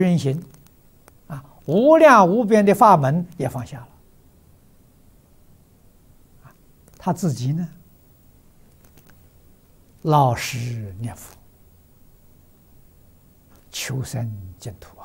人行啊，无量无边的法门也放下了。他自己呢，老实念佛，求生净土。